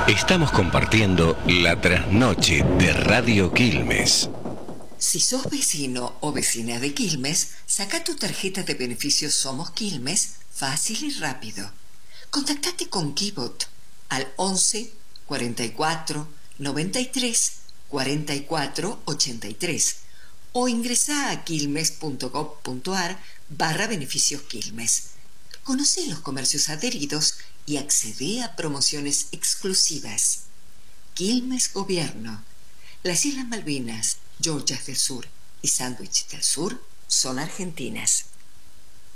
Estamos compartiendo la trasnoche de Radio Quilmes. Si sos vecino o vecina de Quilmes, saca tu tarjeta de beneficios Somos Quilmes fácil y rápido. Contactate con Kibot al 11 44 93 44 83 o ingresá a quilmes.gov.ar/beneficios Quilmes. Conoce los comercios adheridos y accede a promociones exclusivas. Quilmes Gobierno. Las Islas Malvinas, Georgias del Sur y Sandwich del Sur son argentinas.